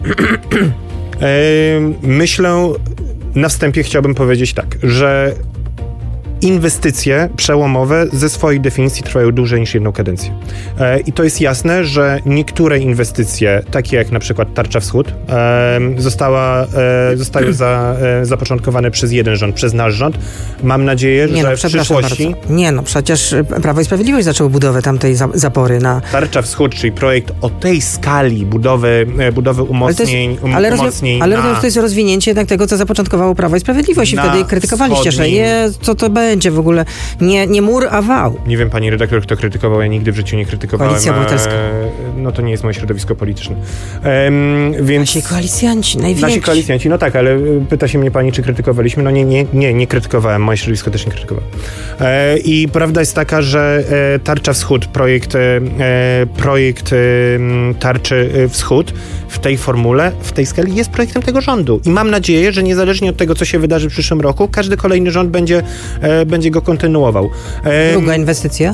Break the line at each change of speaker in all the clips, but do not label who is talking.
Myślę, na wstępie chciałbym powiedzieć tak, że inwestycje przełomowe ze swojej definicji trwają dłużej niż jedną kadencję. I to jest jasne, że niektóre inwestycje, takie jak na przykład Tarcza Wschód, zostały zapoczątkowane przez jeden rząd, przez nasz rząd. Mam nadzieję, że w przyszłości...
Bardzo. Przecież Prawo i Sprawiedliwość zaczęło budowę tamtej zapory na...
Tarcza Wschód, czyli projekt o tej skali budowy umocnień...
Ale rozumiem, że to jest rozwinięcie jednak tego, co zapoczątkowało Prawo i Sprawiedliwość i wtedy krytykowaliście, że co to będzie w ogóle, nie mur, a wał.
Nie wiem, pani redaktor, kto krytykował, ja nigdy w życiu nie krytykowałem.
Koalicja Obywatelska.
No to nie jest moje środowisko polityczne.
Nasi koalicjanci, najwięksi.
Nasi koalicjanci, no tak, ale pyta się mnie pani, czy krytykowaliśmy. No nie krytykowałem, moje środowisko też nie krytykowało. I prawda jest taka, że Tarcza Wschód, projekt Tarczy Wschód w tej formule, w tej skali jest projektem tego rządu. I mam nadzieję, że niezależnie od tego, co się wydarzy w przyszłym roku, każdy kolejny rząd będzie go kontynuował.
Druga inwestycja?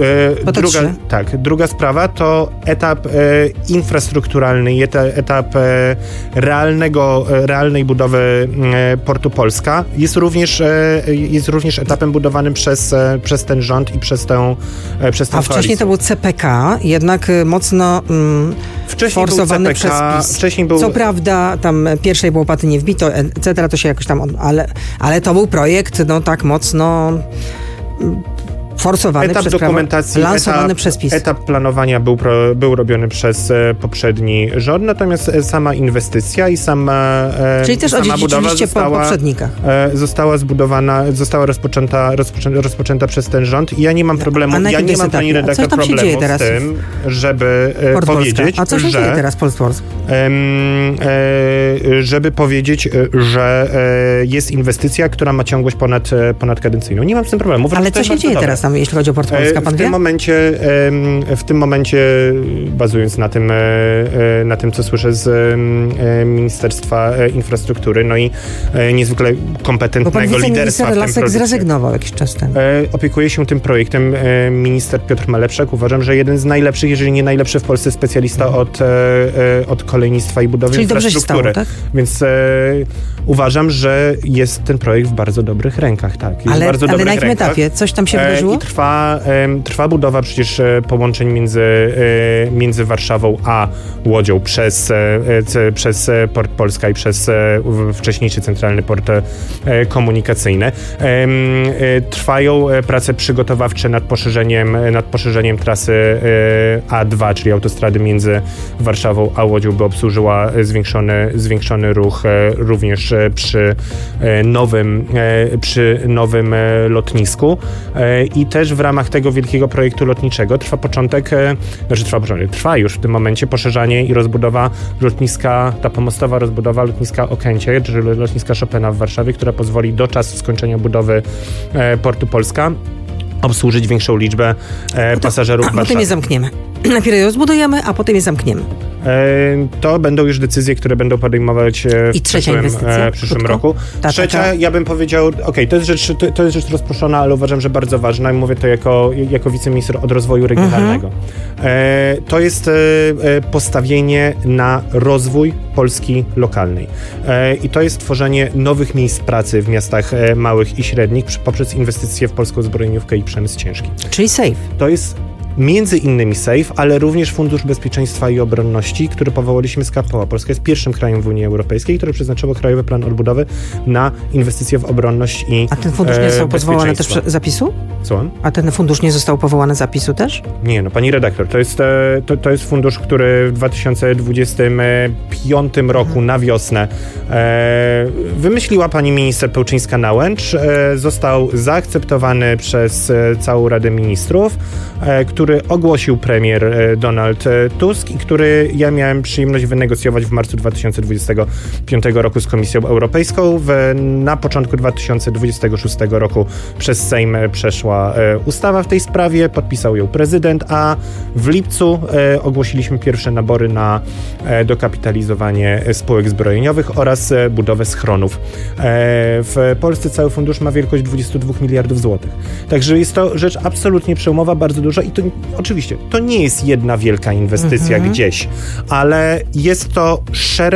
Druga sprawa to etap infrastrukturalny i etap realnej budowy Portu Polska jest również etapem budowanym przez ten rząd i przez tę
A wcześniej to był CPK, jednak mocno forsowany przespis. Co prawda tam pierwszej łopaty nie wbito, etc., to się jakoś tam... Ale to był projekt, tak mocno... forsowany
etap
przez
dokumentacji,
lansowany przez PiS.
Etap planowania był robiony przez poprzedni rząd, natomiast sama inwestycja i sama
Czyli też odziedziczyliście po poprzednikach.
Została rozpoczęta przez ten rząd i ja nie mam problemu, pani redaktor, problemu z tym, żeby powiedzieć,
A co się dzieje teraz Polska?
Żeby powiedzieć, że jest inwestycja, która ma ciągłość ponadkadencyjną. Nie mam z tym problemu.
Ale co się dzieje teraz tam, jeśli chodzi o Port Polska, pan wie?
W tym momencie, bazując na tym, co słyszę z Ministerstwa Infrastruktury, no i niezwykle kompetentnego liderstwa w tym
Lasek
projekcie.
zrezygnował jakiś czas temu.
Opiekuje się tym projektem minister Piotr Malepszak. Uważam, że jeden z najlepszych, jeżeli nie najlepszy w Polsce specjalista od kolejnictwa i budowy infrastruktury.
Dobrze się stało, tak?
Więc uważam, że jest ten projekt w bardzo dobrych rękach. Tak,
ale na jakim etapie? Coś tam się wydarzyło?
I trwa budowa przecież połączeń między Warszawą a Łodzią przez Port Polska i przez wcześniejszy centralny port komunikacyjny. Trwają prace przygotowawcze nad poszerzeniem trasy A2, czyli autostrady między Warszawą a Łodzią, by obsłużyła zwiększony ruch również przy nowym lotnisku. I też w ramach tego wielkiego projektu lotniczego trwa już w tym momencie poszerzanie i rozbudowa lotniska, ta pomostowa rozbudowa lotniska Okęcie, czyli lotniska Chopina w Warszawie, która pozwoli do czasu skończenia budowy Portu Polska obsłużyć większą liczbę pasażerów w Warszawie.
Potem je zamkniemy. Najpierw je rozbudujemy, a potem je zamkniemy.
To będą już decyzje, które będą podejmować w przyszłym roku. Trzecia, ja bym powiedział, to jest rzecz rozproszona, ale uważam, że bardzo ważna i mówię to jako wiceminister od rozwoju regionalnego. To jest postawienie na rozwój Polski lokalnej. I to jest tworzenie nowych miejsc pracy w miastach małych i średnich poprzez inwestycje w polską zbrojeniówkę i przemysł ciężki.
Czyli SAFE.
To jest między innymi SAFE, ale również Fundusz Bezpieczeństwa i Obronności, który powołaliśmy z KPO. Polska jest pierwszym krajem w Unii Europejskiej, który przeznaczyło Krajowy Plan Odbudowy na inwestycje w obronność i
A ten fundusz nie został powołany też zapisu?
Co?
A ten fundusz nie został powołany zapisu też?
Nie, pani redaktor, to jest fundusz, który w 2025 roku na wiosnę wymyśliła pani minister Pełczyńska-Nałęcz, został zaakceptowany przez całą Radę Ministrów, który ogłosił premier Donald Tusk i który ja miałem przyjemność wynegocjować w marcu 2025 roku z Komisją Europejską. Na początku 2026 roku przez Sejm przeszła ustawa w tej sprawie, podpisał ją prezydent, a w lipcu ogłosiliśmy pierwsze nabory na dokapitalizowanie spółek zbrojeniowych oraz budowę schronów. W Polsce cały fundusz ma wielkość 22 miliardów złotych. Także jest to rzecz absolutnie przełomowa, bardzo duża i to oczywiście, to nie jest jedna wielka inwestycja gdzieś, ale jest to szereg